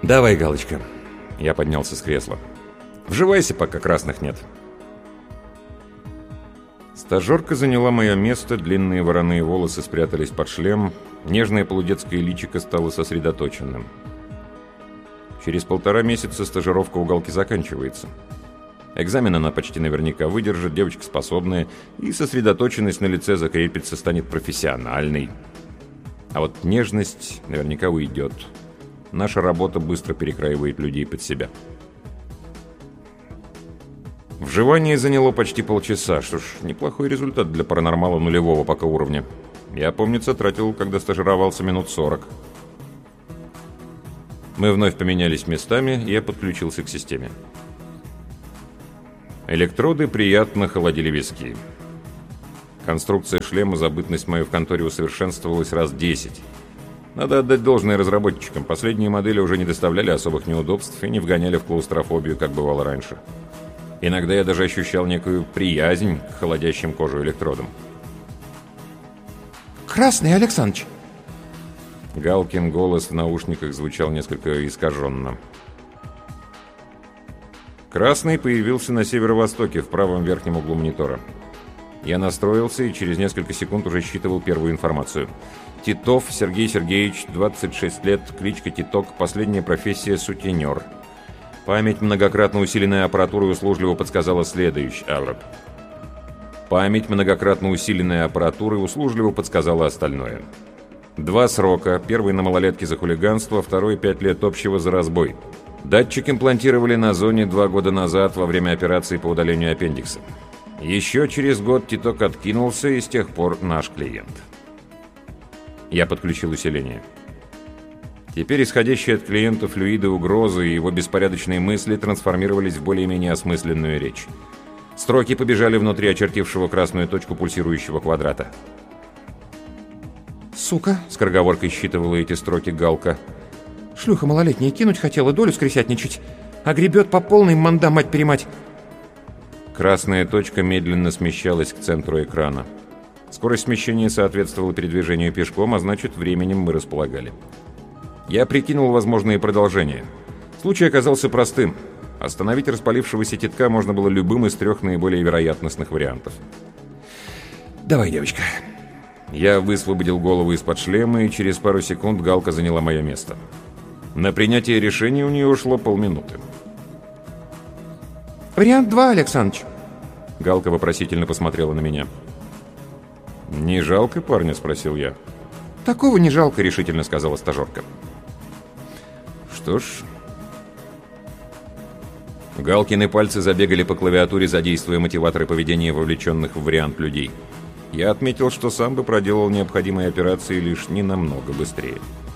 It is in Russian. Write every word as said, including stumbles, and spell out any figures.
«Давай, Галочка». Я поднялся с кресла. «Вживайся, пока красных нет». Стажерка заняла мое место, длинные вороные волосы спрятались под шлем, нежное полудетское личико стало сосредоточенным. Через полтора месяца стажировка у Галки заканчивается. Экзамен она почти наверняка выдержит, девочка способная, и сосредоточенность на лице закрепится, станет профессиональной. А вот нежность наверняка уйдет. Наша работа быстро перекраивает людей под себя. Вживание заняло почти полчаса. Что ж, неплохой результат для паранормала нулевого пока уровня. Я, помнится, тратил, когда стажировался, минут сорок. Мы вновь поменялись местами, и я подключился к системе. Электроды приятно холодили виски. Конструкция шлема за бытность мою в конторе усовершенствовалась раз десять. Надо отдать должное разработчикам. Последние модели уже не доставляли особых неудобств и не вгоняли в клаустрофобию, как бывало раньше. Иногда я даже ощущал некую приязнь к холодящим кожу электродам. «Красный, Александрович!» Галкин голос в наушниках звучал несколько искаженно. Красный появился на северо-востоке, в правом верхнем углу монитора. Я настроился и через несколько секунд уже считывал первую информацию. Титов Сергей Сергеевич, двадцать шесть лет, кличка Титок, последняя профессия сутенер. Память многократно усиленная аппаратурой услужливо подсказала следующий аврап. Память многократно усиленная аппаратурой услужливо подсказала остальное. Два срока. Первый на малолетке за хулиганство, второй пять лет общего за разбой. Датчик имплантировали на зоне два года назад во время операции по удалению аппендикса. Еще через год Титок откинулся, и с тех пор наш клиент. Я подключил усиление. Теперь исходящие от клиента флюиды угрозы и его беспорядочные мысли трансформировались в более-менее осмысленную речь. Строки побежали внутри очертившего красную точку пульсирующего квадрата. «Сука!» — скороговоркой считывала эти строки Галка. «Шлюха малолетняя, кинуть хотела, долю скресятничать. А гребет по полной, манда мать-перемать!» Красная точка медленно смещалась к центру экрана. Скорость смещения соответствовала передвижению пешком, а значит, временем мы располагали. Я прикинул возможные продолжения. Случай оказался простым. Остановить распалившегося Титка можно было любым из трех наиболее вероятностных вариантов. «Давай, девочка». Я высвободил голову из-под шлема, и через пару секунд Галка заняла мое место. На принятие решения у нее ушло полминуты. «Вариант два, Александрович». Галка вопросительно посмотрела на меня. «Не жалко парня?» — спросил я. «Такого не жалко», — решительно сказала стажерка. Что ж... Галкины пальцы забегали по клавиатуре, задействуя мотиваторы поведения вовлеченных в вариант людей. Я отметил, что сам бы проделал необходимые операции лишь не намного быстрее.